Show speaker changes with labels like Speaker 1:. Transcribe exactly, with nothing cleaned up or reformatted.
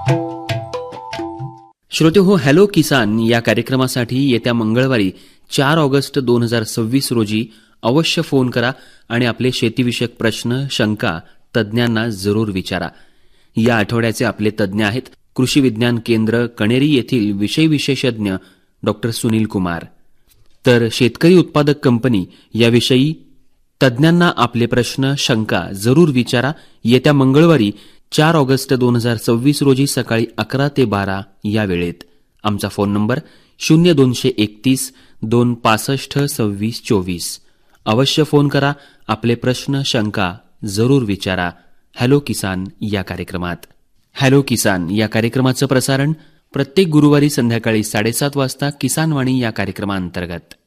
Speaker 1: श्रोते हो, हॅलो किसान या कार्यक्रमासाठी येत्या मंगळवारी चार ऑगस्ट दोन हजार सव्वीस रोजी अवश्य फोन करा आणि आपले शेतीविषयक प्रश्न, शंका तज्ज्ञांना जरूर विचारा. या आठवड्याचे आपले तज्ज्ञ आहेत कृषी विज्ञान केंद्र कणेरी येथील विषय विशेषज्ञ डॉक्टर सुनील कुमार. तर शेतकरी उत्पादक कंपनी याविषयी तज्ज्ञांना आपले प्रश्न, शंका जरूर विचारा. येत्या मंगळवारी चार ऑगस्ट दोन हजार सव्वीस रोजी सकाळी अकरा ते बारा या वेळेत. आमचा फोन नंबर शून्य दोनशे एकतीस दोन पासष्ट सव्वीस चोवीस. अवश्य फोन करा, आपले प्रश्न, शंका जरूर विचारा. हॅलो किसान या कार्यक्रमात. हॅलो किसान या कार्यक्रमाचं प्रसारण प्रत्येक गुरुवारी संध्याकाळी साडेसात वाजता किसान वाणी या कार्यक्रमांतर्गत.